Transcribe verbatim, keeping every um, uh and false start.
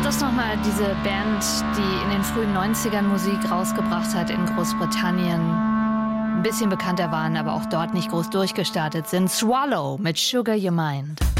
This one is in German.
das nochmal diese Band, die in den frühen neunzigern Musik rausgebracht hat in Großbritannien. Ein bisschen bekannter waren, aber auch dort nicht groß durchgestartet sind. Swallow mit Sugar Your Mind.